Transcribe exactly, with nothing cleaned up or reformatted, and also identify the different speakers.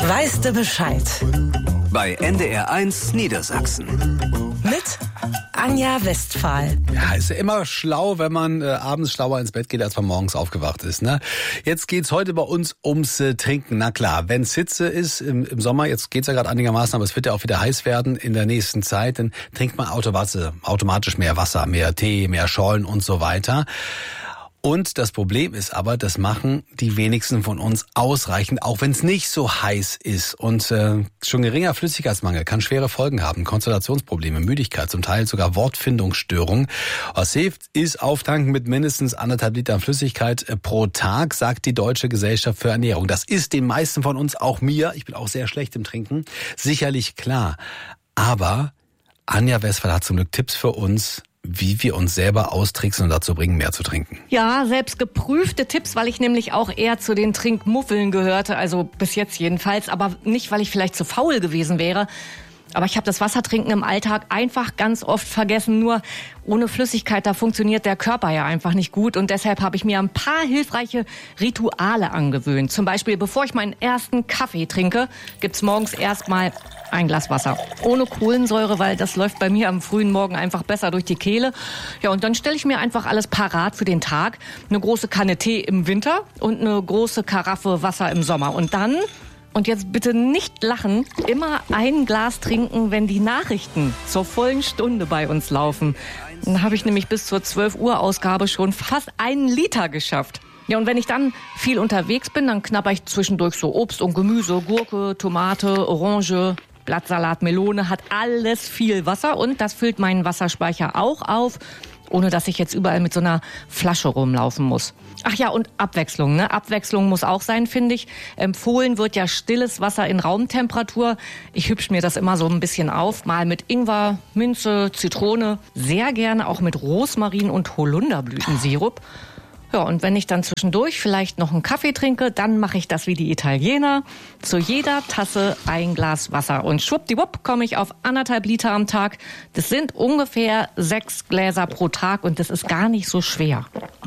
Speaker 1: Weißt du Bescheid?
Speaker 2: Bei N D R eins Niedersachsen.
Speaker 1: Mit Anja Westphal.
Speaker 3: Ja, ist ja immer schlau, wenn man äh, abends schlauer ins Bett geht, als man morgens aufgewacht ist. Ne? Jetzt geht's heute bei uns ums äh, Trinken. Na klar, wenn Hitze ist im, im Sommer, jetzt geht's ja gerade einigermaßen, aber es wird ja auch wieder heiß werden in der nächsten Zeit, dann trinkt man automatisch mehr Wasser, mehr Tee, mehr Schollen und so weiter. Und das Problem ist aber, das machen die wenigsten von uns ausreichend, auch wenn es nicht so heiß ist. Und äh, schon geringer Flüssigkeitsmangel kann schwere Folgen haben. Konzentrationsprobleme, Müdigkeit, zum Teil sogar Wortfindungsstörungen. Was hilft, ist Auftanken mit mindestens anderthalb Litern Flüssigkeit äh, pro Tag, sagt die Deutsche Gesellschaft für Ernährung. Das ist den meisten von uns, auch mir, ich bin auch sehr schlecht im Trinken, sicherlich klar. Aber Anja Westphal hat zum Glück Tipps für uns, wie wir uns selber austricksen und dazu bringen, mehr zu trinken.
Speaker 4: Ja, selbst geprüfte Tipps, weil ich nämlich auch eher zu den Trinkmuffeln gehörte, also bis jetzt jedenfalls, aber nicht, weil ich vielleicht zu faul gewesen wäre. Aber ich habe das Wassertrinken im Alltag einfach ganz oft vergessen. Nur ohne Flüssigkeit, da funktioniert der Körper ja einfach nicht gut. Und deshalb habe ich mir ein paar hilfreiche Rituale angewöhnt. Zum Beispiel, bevor ich meinen ersten Kaffee trinke, gibt's morgens erstmal ein Glas Wasser. Ohne Kohlensäure, weil das läuft bei mir am frühen Morgen einfach besser durch die Kehle. Ja, und dann stelle ich mir einfach alles parat für den Tag. Eine große Kanne Tee im Winter und eine große Karaffe Wasser im Sommer. Und dann... Und jetzt bitte nicht lachen, immer ein Glas trinken, wenn die Nachrichten zur vollen Stunde bei uns laufen. Dann habe ich nämlich bis zur zwölf Uhr Ausgabe schon fast einen Liter geschafft. Ja, und wenn ich dann viel unterwegs bin, dann knabber ich zwischendurch so Obst und Gemüse, Gurke, Tomate, Orange, Blattsalat, Melone, hat alles viel Wasser und das füllt meinen Wasserspeicher auch auf, ohne dass ich jetzt überall mit so einer Flasche rumlaufen muss. Ach ja, und Abwechslung, ne? Abwechslung muss auch sein, finde ich. Empfohlen wird ja stilles Wasser in Raumtemperatur. Ich hübsch mir das immer so ein bisschen auf, mal mit Ingwer, Minze, Zitrone, sehr gerne auch mit Rosmarin und Holunderblütensirup. Ja, und wenn ich dann zwischendurch vielleicht noch einen Kaffee trinke, dann mache ich das wie die Italiener. Zu jeder Tasse ein Glas Wasser. Und schwuppdiwupp komme ich auf anderthalb Liter am Tag. Das sind ungefähr sechs Gläser pro Tag und das ist gar nicht so schwer.